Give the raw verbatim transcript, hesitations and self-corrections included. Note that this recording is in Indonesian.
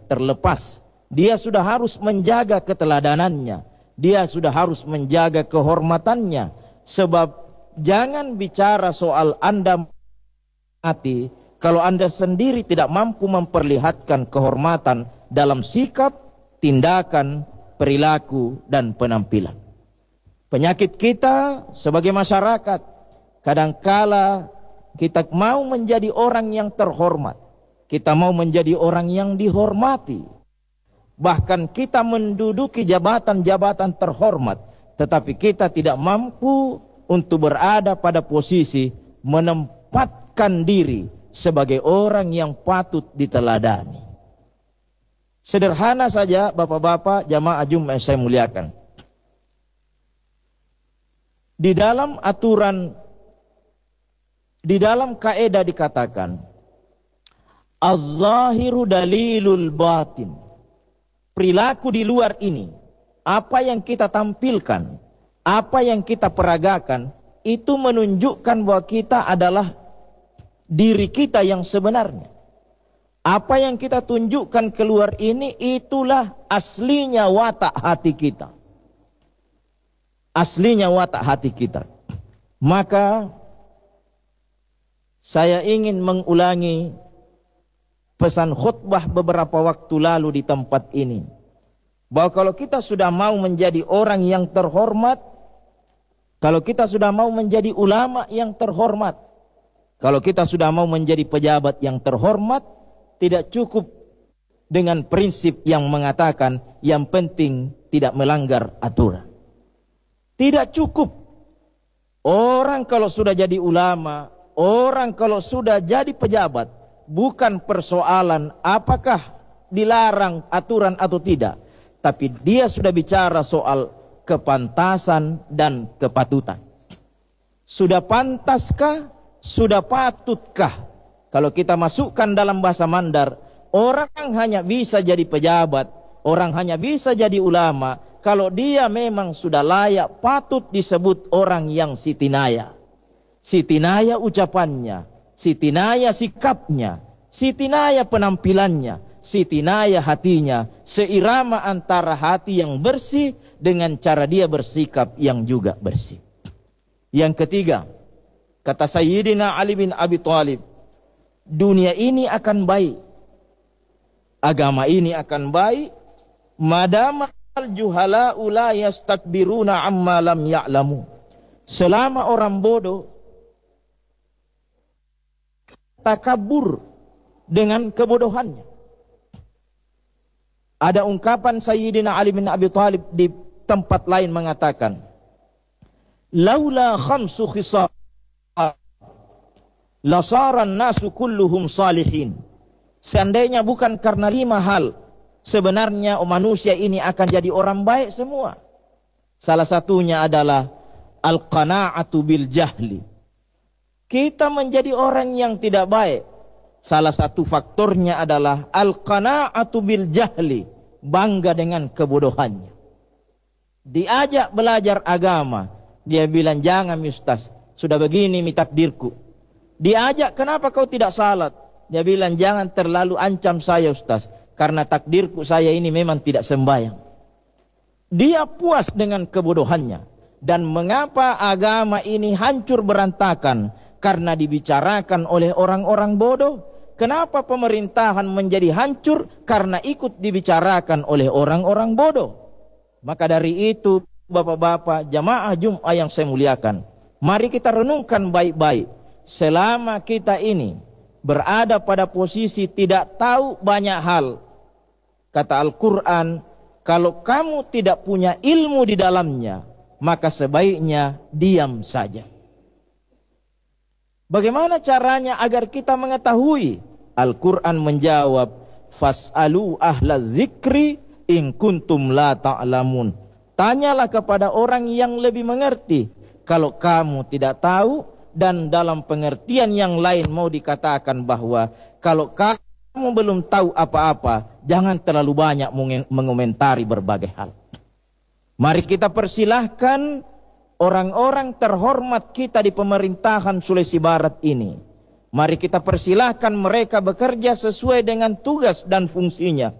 terlepas. Dia sudah harus menjaga keteladanannya. Dia sudah harus menjaga kehormatannya. Sebab jangan bicara soal Anda mati kalau Anda sendiri tidak mampu memperlihatkan kehormatan dalam sikap, tindakan, perilaku, dan penampilan. Penyakit kita sebagai masyarakat, kadangkala kita mau menjadi orang yang terhormat. Kita mau menjadi orang yang dihormati. Bahkan kita menduduki jabatan-jabatan terhormat, tetapi kita tidak mampu untuk berada pada posisi menempatkan diri sebagai orang yang patut diteladani. Sederhana saja Bapak-bapak jamaah Jumat saya muliakan. Di dalam aturan, di dalam kaidah dikatakan, az-zahiru dalilul batin. Perilaku di luar ini, apa yang kita tampilkan, apa yang kita peragakan, itu menunjukkan bahwa kita adalah diri kita yang sebenarnya. Apa yang kita tunjukkan keluar ini, itulah aslinya watak hati kita. Aslinya watak hati kita. Maka saya ingin mengulangi pesan khutbah beberapa waktu lalu di tempat ini, bahwa kalau kita sudah mau menjadi orang yang terhormat, kalau kita sudah mau menjadi ulama yang terhormat, kalau kita sudah mau menjadi pejabat yang terhormat, tidak cukup dengan prinsip yang mengatakan yang penting tidak melanggar aturan. Tidak cukup. Orang kalau sudah jadi ulama, orang kalau sudah jadi pejabat, bukan persoalan apakah dilarang aturan atau tidak, tapi dia sudah bicara soal kepantasan dan kepatutan. Sudah pantaskah? Sudah patutkah? Kalau kita masukkan dalam bahasa Mandar, orang hanya bisa jadi pejabat, orang hanya bisa jadi ulama kalau dia memang sudah layak patut disebut orang yang sitinaya. Sitinaya ucapannya, sitinaya sikapnya, sitinaya penampilannya, sitinaya hatinya, seirama antara hati yang bersih dengan cara dia bersikap yang juga bersih. Yang ketiga, kata Sayyidina Ali bin Abi Thalib, dunia ini akan baik, agama ini akan baik, madama al-juhala'u la yastakbiruna amma lam ya'lamu. Selama orang bodoh takabur dengan kebodohannya. Ada ungkapan Sayyidina Ali bin Abi Thalib di tempat lain mengatakan, laula khamsu khisal lasaran nasu kulluhum salihin. Seandainya bukan karena lima hal, sebenarnya manusia ini akan jadi orang baik semua. Salah satunya adalah al-qana'atu bil jahli. Kita menjadi orang yang tidak baik, salah satu faktornya adalah al-qana'atu bil jahli, bangga dengan kebodohannya. Diajak belajar agama, dia bilang jangan Ustaz, sudah begini mi takdirku. Diajak kenapa kau tidak salat, dia bilang jangan terlalu ancam saya Ustaz, karena takdirku saya ini memang tidak sembahyang. Dia puas dengan kebodohannya. Dan mengapa agama ini hancur berantakan? Karena dibicarakan oleh orang-orang bodoh. Kenapa pemerintahan menjadi hancur? Karena ikut dibicarakan oleh orang-orang bodoh. Maka dari itu, bapak-bapak, jamaah Jumat yang saya muliakan, mari kita renungkan baik-baik. Selama kita ini berada pada posisi tidak tahu banyak hal, kata Al-Quran, kalau kamu tidak punya ilmu di dalamnya, maka sebaiknya diam saja. Bagaimana caranya agar kita mengetahui? Al-Quran menjawab, fas'alu ahla zikri in kuntum la ta'lamun. Tanyalah kepada orang yang lebih mengerti kalau kamu tidak tahu. Dan dalam pengertian yang lain mau dikatakan bahwa kalau kamu belum tahu apa-apa, jangan terlalu banyak mengomentari berbagai hal. Mari kita persilahkan orang-orang terhormat kita di pemerintahan Sulawesi Barat ini. Mari kita persilahkan mereka bekerja sesuai dengan tugas dan fungsinya.